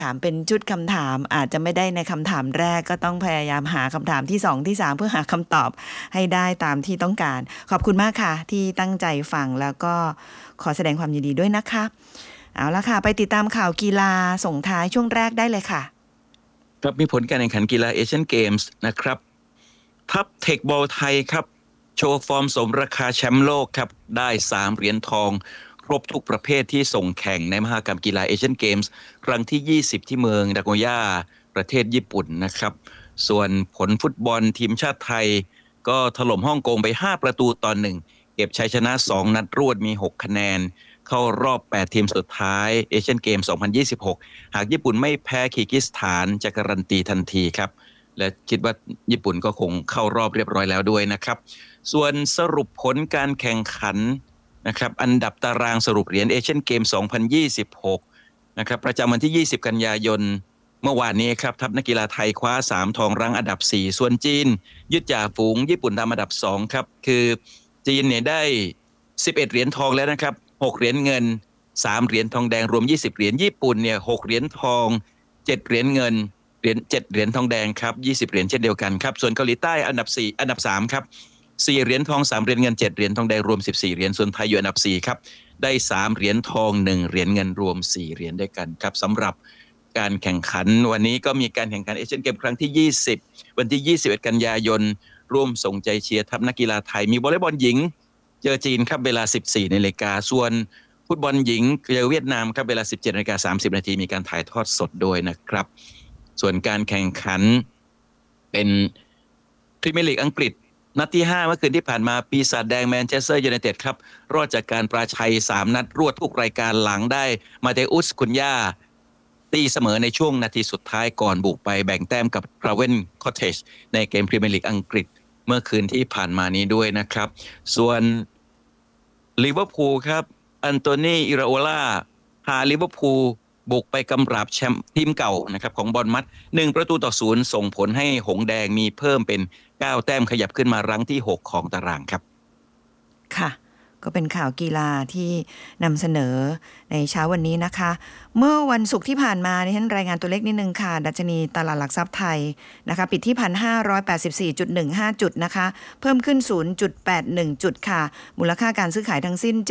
ถามเป็นชุดคำถามอาจจะไม่ได้ในคำถามแรกก็ต้องพยายามหาคำถามที่2ที่3เพื่อหาคำตอบให้ได้ตามที่ต้องการขอบคุณมากค่ะที่ตั้งใจฟังแล้วก็ขอแสดงความยินดีด้วยนะคะเอาละค่ะไปติดตามข่าวกีฬาส่งท้ายช่วงแรกได้เลยค่ะครับมีผลการแข่งขันกีฬาเอเชียนเกมส์นะครับทัพเทคบอลไทยครับโชว์ฟอร์มสมราคาแชมป์โลกครับได้3เหรียญทองครบทุกประเภทที่ส่งแข่งในมหกรรมกีฬาเอเชียนเกมส์ครั้งที่20ที่เมืองนากโกย่าประเทศญี่ปุ่นนะครับส่วนผลฟุตบอลทีมชาติไทยก็ถล่มฮ่องกงไป5-1เก็บชัยชนะ2นัดรวดมี6คะแนนเข้ารอบ8ทีมสุดท้ายเอเชียนเกม2026หากญี่ปุ่นไม่แพ้คีร์กิสถานจะการันตีทันทีครับและคิดว่าญี่ปุ่นก็คงเข้ารอบเรียบร้อยแล้วด้วยนะครับส่วนสรุปผลการแข่งขันนะครับอันดับตารางสรุปเหรียญเอเชียนเกม2026นะครับประจำวันที่20กันยายนเมื่อวานนี้ครับทัพนักกีฬาไทยคว้า3ทองรั้งอันดับ4ส่วนจีนยึดจ่าฝูงญี่ปุ่นตามอันดับ2ครับคือจีนเนี่ยได้11เหรียญทองแล้วนะครับ6เหรียญเงิน3เหรียญทองแดงรวม20เหรียญญี่ปุ่นเนี่ย6เหรียญทอง7เหรียญเงิน7เหรียญทองแดงครับ20เหรียญเช่นเดียวกันครับส่วนเกาหลีใต้อันดับ3ครับ4เหรียญทอง3เหรียญเงิน7เหรียญทองแดงรวม14เหรียญส่วนไทยอยู่อันดับ4ครับได้3เหรียญทอง1เหรียญเงินรวม4เหรียญด้วยกันครับสำหรับการแข่งขันวันนี้ก็มีการแข่งขันเอเชียนเกมครั้งที่20วันที่21กันยายนร่วมส่งใจเชียร์ทัพนักกีฬาไทยมีวอลเลย์บอลหญิงเจอจีนครับเวลา 14 นาฬิกาส่วนฟุตบอลหญิงเจอเวียดนามครับเวลา 17:30 นาทีมีการถ่ายทอดสดด้วยนะครับส่วนการแข่งขันเป็นพรีเมียร์ลีกอังกฤษนัดที่5เมื่อคืนที่ผ่านมาปีศาจแดงแมนเชสเตอร์ยูไนเต็ดครับรอดจากการปราชัย3นัดรวดทุกรายการหลังได้มาเตอุสคุนยาตีเสมอในช่วงนาทีสุดท้ายก่อนบุกไปแบ่งแต้มกับคราเวนคอตเทจในเกมพรีเมียร์ลีกอังกฤษเมื่อคืนที่ผ่านมานี้ด้วยนะครับส่วนลิเวอร์พูลครับอันโตนีอิราโอลาพาลิเวอร์พูลบุกไปกำราบแชมป์ทีมเก่านะครับของบอร์นมัธ1-0ส่งผลให้หงแดงมีเพิ่มเป็น9แต้มขยับขึ้นมารั้งที่6ของตารางครับค่ะก็เป็นข่าวกีฬาที่นำเสนอในเช้าวันนี้นะคะเมื่อวันศุกร์ที่ผ่านมาดิฉันรายงานตัวเลขนิดนึงค่ะดัชนีตลาดหลักทรัพย์ไทยนะคะปิดที่ 1,584.15 จุดนะคะเพิ่มขึ้น 0.81 จุดค่ะมูลค่าการซื้อขายทั้งสิ้น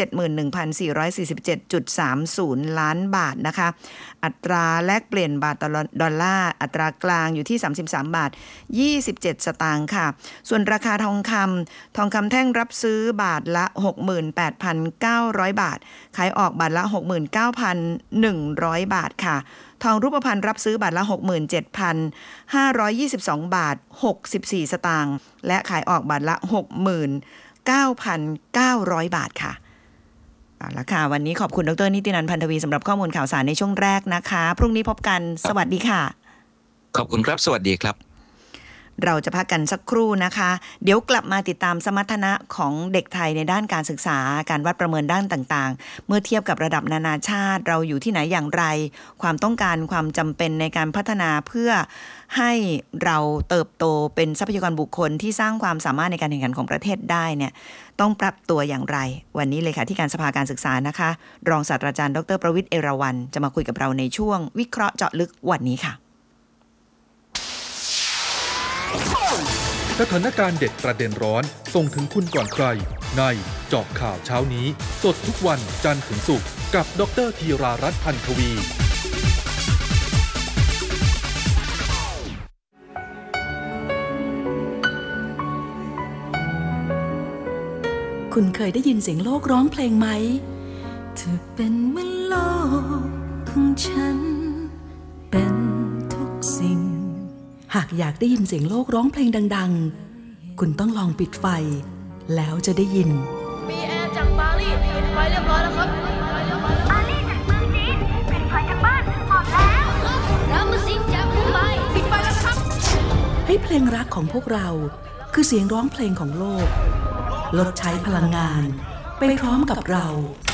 71,447.30 ล้านบาทนะคะอัตราแลกเปลี่ยนบาทต่อดอลลาร์อัตรากลางอยู่ที่33 บาท 27 สตางค์ค่ะส่วนราคาทองคำแท่งรับซื้อบาทละ 68,900 บาทขายออกบาทละ 69,100 บาทค่ะทองรูปพรรณรับซื้อบาทละ 67,522 บาท 64 สตางค์และขายออกบาทละ 69,900 บาทค่ะเอาละค่ะวันนี้ขอบคุณดร.นิตินันท์ พันธวีสำหรับข้อมูลข่าวสารในช่วงแรกนะคะพรุ่งนี้พบกันสวัสดีค่ะขอบคุณครับสวัสดีครับเราจะพักกันสักครู่นะคะเดี๋ยวกลับมาติดตามสมรรถนะของเด็กไทยในด้านการศึกษาการวัดประเมินด้านต่างๆเมื่อเทียบกับระดับนานาชาติเราอยู่ที่ไหนอย่างไรความต้องการความจำเป็นในการพัฒนาเพื่อให้เราเติบโตเป็นทรัพยากรบุคคลที่สร้างความสามารถในการแข่งขันของประเทศได้เนี่ยต้องปรับตัวอย่างไรวันนี้เลยค่ะที่การสภาการศึกษานะคะรองศาสตราจารย์ดร.ประวิตร เอราวัณจะมาคุยกับเราในช่วงวิเคราะห์เจาะลึกวันนี้ค่ะสถานการณ์เด็ดประเด็นร้อนส่งถึงคุณก่อนใครในเจาะข่าวเช้านี้สดทุกวันจันทร์ถึงศุกร์กับดร.ธีรารัตน์ พันธวีคุณเคยได้ยินเสียงโลกร้องเพลงไหมเธอเป็นเหมือนโลกของฉันเป็นทุกสิ่งหากอยากได้ยินเสียงโลกร้องเพลงดังๆคุณต้องลองปิดไฟแล้วจะได้ยินมีแอร์จากปารีสปิดไฟเรียบร้อยแล้วครับปารีสจากเมืองจีนปิดไฟจากบ้านหมดแล้วรัมซิงจากมุมไบปิดไฟแล้วครับให้เพลงรักของพวกเราคือเสียงร้องเพลงของโลกลดใช้พลังงานไปพร้อมกับเรา